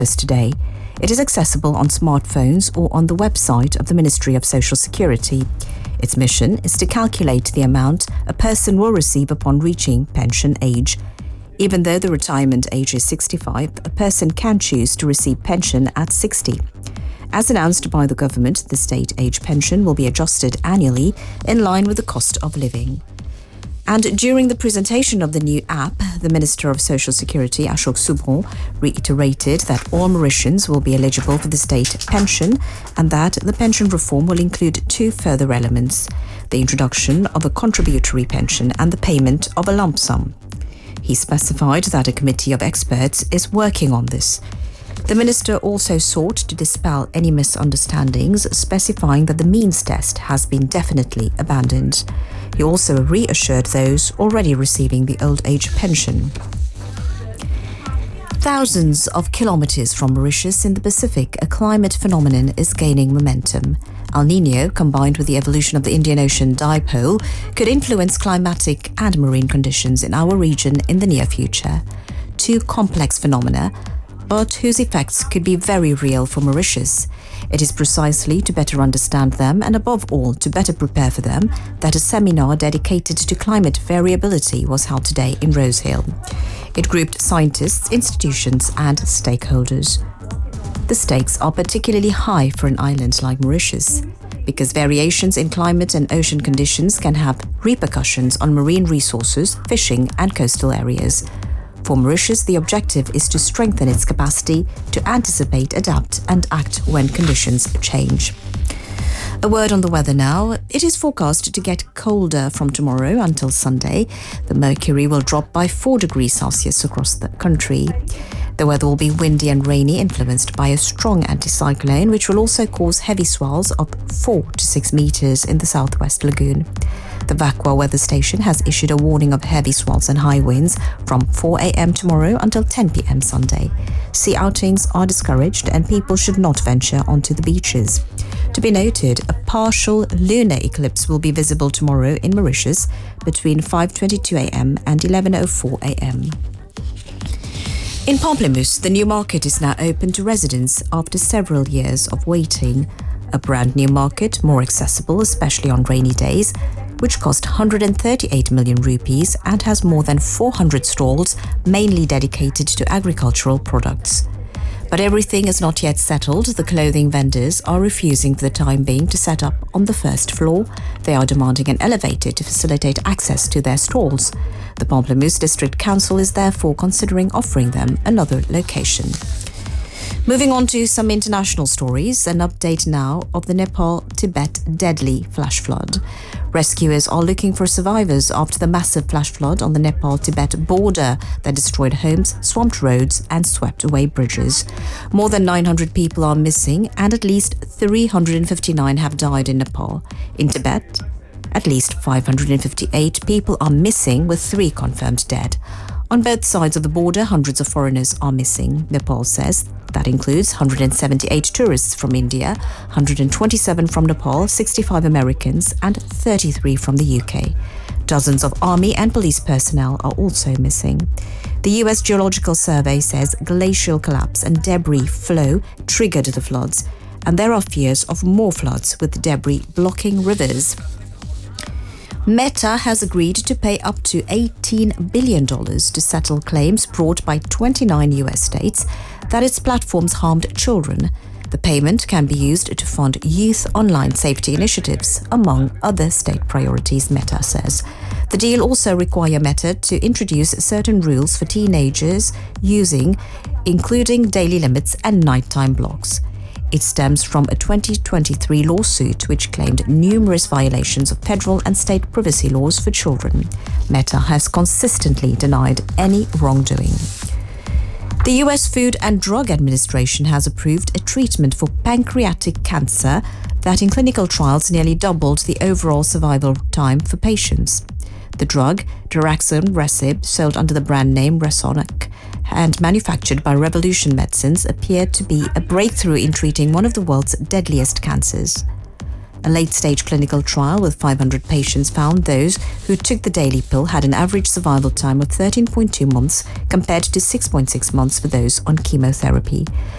today. It is accessible on smartphones or on the website of the Ministry of Social Security. Its mission is to calculate the amount a person will receive upon reaching pension age. Even though the retirement age is 65, a person can choose to receive pension at 60. As announced by the government, the state age pension will be adjusted annually in line with the cost of living. And during the presentation of the new app, the Minister of Social Security, Ashok Subron, reiterated that all Mauritians will be eligible for the state pension and that the pension reform will include two further elements: the introduction of a contributory pension and the payment of a lump sum. He specified that a committee of experts is working on this. The minister also sought to dispel any misunderstandings, specifying that the means test has been definitely abandoned. He also reassured those already receiving the old age pension. Thousands of kilometers from Mauritius in the Pacific, a climate phenomenon is gaining momentum. El Niño, combined with the evolution of the Indian Ocean dipole, could influence climatic and marine conditions in our region in the near future. Two complex phenomena, but whose effects could be very real for Mauritius. It is precisely to better understand them and above all to better prepare for them that a seminar dedicated to climate variability was held today in Rosehill. It grouped scientists, institutions and stakeholders. The stakes are particularly high for an island like Mauritius, because variations in climate and ocean conditions can have repercussions on marine resources, fishing and coastal areas. For Mauritius, the objective is to strengthen its capacity to anticipate, adapt and act when conditions change. A word on the weather now. It is forecast to get colder from tomorrow until Sunday. The mercury will drop by 4 degrees Celsius across the country. The weather will be windy and rainy, influenced by a strong anticyclone, which will also cause heavy swells of 4 to 6 meters in the southwest lagoon. The Vakwa weather station has issued a warning of heavy swells and high winds from 4 a.m. tomorrow until 10 p.m. Sunday. Sea outings are discouraged and people should not venture onto the beaches. To be noted, a partial lunar eclipse will be visible tomorrow in Mauritius between 5:22 a.m. and 11:04 a.m. In Pamplemousse, the new market is now open to residents after several years of waiting. A brand new market, more accessible, especially on rainy days, which cost 138 million rupees and has more than 400 stalls, mainly dedicated to agricultural products. But everything is not yet settled. The clothing vendors are refusing for the time being to set up on the first floor. They are demanding an elevator to facilitate access to their stalls. The Pamplemousse District Council is therefore considering offering them another location. Moving on to some international stories, an update now of the Nepal-Tibet deadly flash flood. Rescuers are looking for survivors after the massive flash flood on the Nepal-Tibet border that destroyed homes, swamped roads and swept away bridges. More than 900 people are missing and at least 359 have died in Nepal. In Tibet, at least 558 people are missing, with 3 confirmed dead. On both sides of the border, hundreds of foreigners are missing, Nepal says. That includes 178 tourists from India, 127 from Nepal, 65 Americans and 33 from the UK. Dozens of army and police personnel are also missing. The US Geological Survey says glacial collapse and debris flow triggered the floods, and there are fears of more floods with debris blocking rivers. Meta has agreed to pay up to $18 billion to settle claims brought by 29 US states that its platforms harmed children. The payment can be used to fund youth online safety initiatives, among other state priorities, Meta says. The deal also requires Meta to introduce certain rules for teenagers using, including daily limits and nighttime blocks. It stems from a 2023 lawsuit which claimed numerous violations of federal and state privacy laws for children. Meta has consistently denied any wrongdoing. The US Food and Drug Administration has approved a treatment for pancreatic cancer that in clinical trials nearly doubled the overall survival time for patients. The drug, daraxonrasib, sold under the brand name Resonic and manufactured by Revolution Medicines, appeared to be a breakthrough in treating one of the world's deadliest cancers. A late-stage clinical trial with 500 patients found those who took the daily pill had an average survival time of 13.2 months compared to 6.6 months for those on chemotherapy.